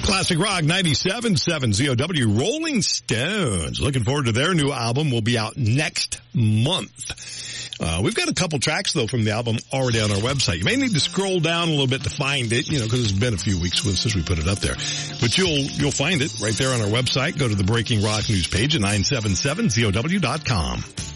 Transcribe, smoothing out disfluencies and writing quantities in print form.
Classic Rock 97.7 ZOW. Rolling Stones. Looking forward to their new album. Will be out next month. We've got a couple tracks, though, from the album already on our website. You may need to scroll down a little bit to find it, because it's been a few weeks since we put it up there. But you'll find it right there on our website. Go to the Breaking Rock News page at 977ZOW.com.